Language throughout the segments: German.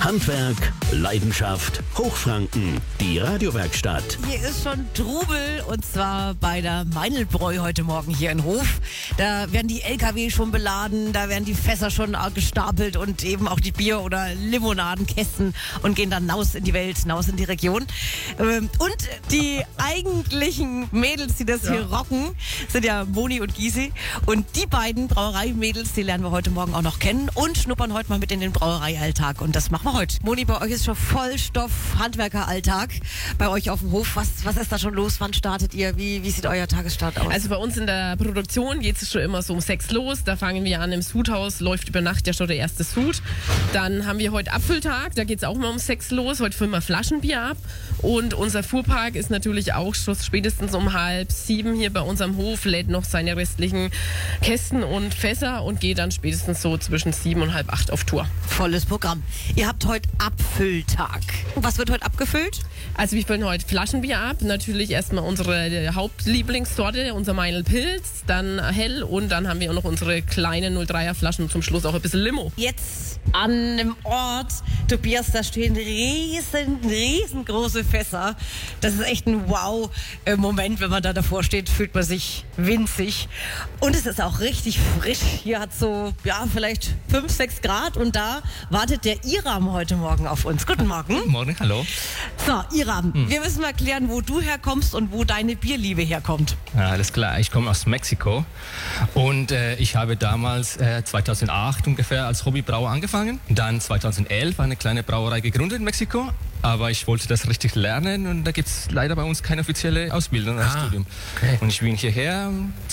Handwerk, Leidenschaft, Hochfranken, die Radiowerkstatt. Hier ist schon Trubel und zwar bei der Meinlbräu heute Morgen hier in Hof. Da werden die LKW schon beladen, da werden die Fässer schon gestapelt und eben auch die Bier- oder Limonadenkästen und gehen dann hinaus in die Welt, hinaus in die Region. Und die eigentlichen Mädels, die das hier rocken, sind ja Moni und Gysi. Und die beiden Brauereimädels, die lernen wir heute Morgen auch noch kennen und schnuppern heute mal mit in den Brauereialltag. Und das machen wir heute. Moni, bei euch ist schon Vollstoff Handwerkeralltag bei euch auf dem Hof. Was ist da schon los? Wann startet ihr? Wie sieht euer Tagesstart aus? Also bei uns in der Produktion geht es schon immer so um 6 los. Da fangen wir an im Sudhaus, läuft über Nacht ja schon der erste Sud. Dann haben wir heute Apfeltag, da geht es auch mal um 6 los. Heute füllen wir Flaschenbier ab. Und unser Fuhrpark ist natürlich auch schon spätestens um 6:30 hier bei unserem Hof, lädt noch seine restlichen Kästen und Fässer und geht dann spätestens so zwischen 7 und 7:30 auf Tour. Volles Programm. Ihr habt heute Abfülltag. Was wird heute abgefüllt? Also wir füllen heute Flaschenbier ab. Natürlich erstmal unsere Hauptlieblingssorte, unser Meinl-Pilz, dann hell und dann haben wir auch noch unsere kleinen 03er Flaschen und zum Schluss auch ein bisschen Limo. Jetzt an einem Ort, Tobias, da stehen riesengroße Fässer. Das ist echt ein Wow-Moment, wenn man da davor steht, fühlt man sich winzig. Und es ist auch richtig frisch. Hier hat so, vielleicht 5, 6 Grad und da wartet der Iram heute Morgen auf uns. Guten Morgen. Guten Morgen, hallo. So, Iram, wir müssen mal klären, wo du herkommst und wo deine Bierliebe herkommt. Ja, alles klar, ich komme aus Mexiko und ich habe damals 2008 ungefähr als Hobbybrauer angefangen. Dann 2011 eine kleine Brauerei gegründet in Mexiko. Aber ich wollte das richtig lernen und da gibt es leider bei uns keine offizielle Ausbildung oder Studium. Okay. Und ich bin hierher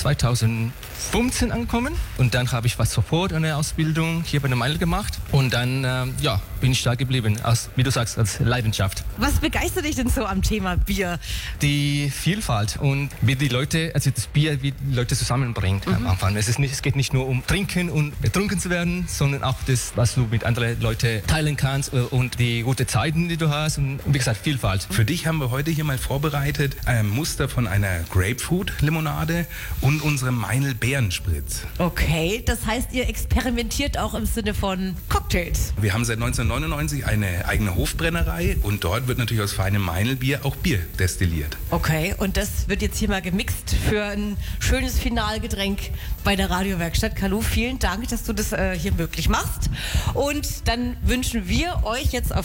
2015 angekommen und dann habe ich sofort eine Ausbildung hier bei der Meinl gemacht und dann bin ich da geblieben, wie du sagst, als Leidenschaft. Was begeistert dich denn so am Thema Bier? Die Vielfalt und wie die Leute, also das Bier, wie die Leute zusammenbringt am Anfang. Es geht nicht nur um Trinken und betrunken zu werden, sondern auch das, was du mit anderen Leuten teilen kannst und die guten Zeiten, die du hast. Und wie gesagt, Vielfalt. Für dich haben wir heute hier mal vorbereitet ein Muster von einer Grapefruit-Limonade und unserem Meinl-Beerenspritz. Okay, das heißt, ihr experimentiert auch im Sinne von Cocktails. Wir haben seit 1999 eine eigene Hofbrennerei und dort wird natürlich aus feinem Meinl-Bier auch Bier destilliert. Okay, und das wird jetzt hier mal gemixt für ein schönes Finalgetränk bei der Radiowerkstatt. Kalu, vielen Dank, dass du das hier möglich machst. Und dann wünschen wir euch jetzt auf